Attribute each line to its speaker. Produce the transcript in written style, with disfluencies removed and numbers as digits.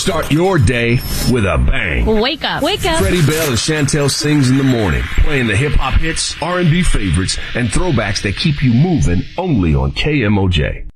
Speaker 1: Start your day with a bang.
Speaker 2: Wake up. Wake up.
Speaker 1: Freddie Bell and Chantel sings in the morning, playing the hip-hop hits, R&B favorites, and throwbacks that keep you moving only on KMOJ.